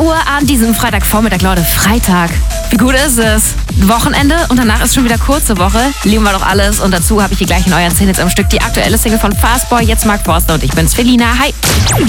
Uhr an diesem Freitagvormittag, Leute. Freitag. Wie gut ist es? Wochenende und danach ist schon wieder kurze Woche. Lieben wir doch alles. Und dazu habe ich hier gleich in euren 10 Hits am Stück die aktuelle Single von Fastboy, jetzt Mark Forster und ich bin's, Felina. Hi.